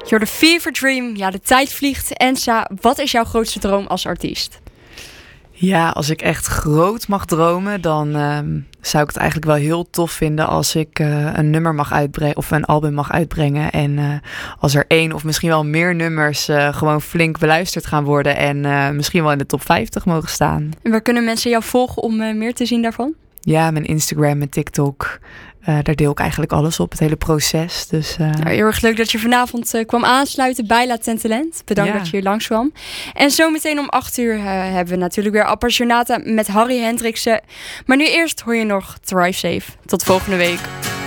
You're the fever dream. Ja, de tijd vliegt. Ensa, wat is jouw grootste droom als artiest? Ja, als ik echt groot mag dromen, dan zou ik het eigenlijk wel heel tof vinden als ik een nummer mag uitbrengen of een album mag uitbrengen. En als er 1 of misschien wel meer nummers gewoon flink beluisterd gaan worden en misschien wel in de top 50 mogen staan. En waar kunnen mensen jou volgen om meer te zien daarvan? Ja, mijn Instagram, mijn TikTok. Daar deel ik eigenlijk alles op, het hele proces. Dus, heel erg leuk dat je vanavond kwam aansluiten bij Latent Talent. Bedankt dat je hier langs kwam. En zometeen om 8:00 hebben we natuurlijk weer Appassionata met Harry Hendriksen. Maar nu eerst hoor je nog Thrive Safe. Tot volgende week.